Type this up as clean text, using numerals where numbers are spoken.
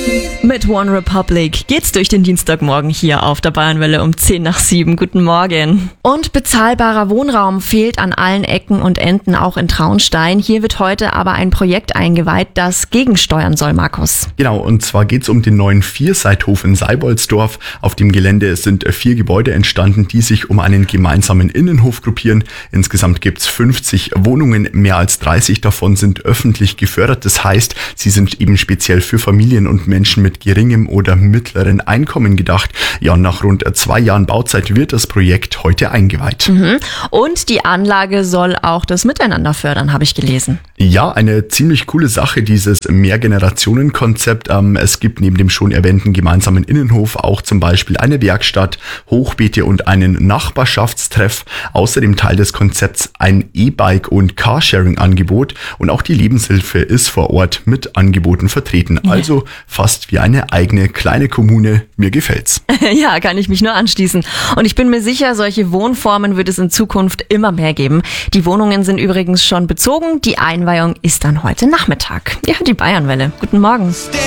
Mit One Republic geht's durch den Dienstagmorgen hier auf der Bayernwelle um 6:10. Guten Morgen. Und bezahlbarer Wohnraum fehlt an allen Ecken und Enden, auch in Traunstein. Hier wird heute aber ein Projekt eingeweiht, das gegensteuern soll, Markus. Genau, und zwar geht's um den neuen Vierseithof in Seiboldsdorf. Auf dem Gelände sind 4 Gebäude entstanden, die sich um einen gemeinsamen Innenhof gruppieren. Insgesamt gibt's 50 Wohnungen, mehr als 30 davon sind öffentlich gefördert. Das heißt, sie sind eben speziell für Familien und Menschen mit geringem oder mittleren Einkommen gedacht. Ja, nach rund 2 Jahren Bauzeit wird das Projekt heute eingeweiht. Und die Anlage soll auch das Miteinander fördern, habe ich gelesen. Ja, eine ziemlich coole Sache, dieses Mehrgenerationen-Konzept. Es gibt neben dem schon erwähnten gemeinsamen Innenhof auch zum Beispiel eine Werkstatt, Hochbeete und einen Nachbarschaftstreff. Außerdem Teil des Konzepts ein E-Bike- und Carsharing-Angebot und auch die Lebenshilfe ist vor Ort mit Angeboten vertreten. Also fast wie eine eigene kleine Kommune. Mir gefällt's. Ja, kann ich mich nur anschließen. Und ich bin mir sicher, solche Wohnformen wird es in Zukunft immer mehr geben. Die Wohnungen sind übrigens schon bezogen. Die Einweihung ist dann heute Nachmittag. Ja, die Bayernwelle. Guten Morgen.